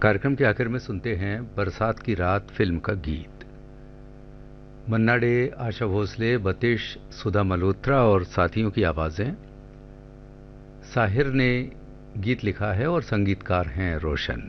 कार्यक्रम के आखिर में सुनते हैं बरसात की रात फिल्म का गीत। मन्ना डे, आशा भोसले, बतिश, सुधा मल्होत्रा और साथियों की आवाजें। साहिर ने गीत लिखा है और संगीतकार हैं रोशन।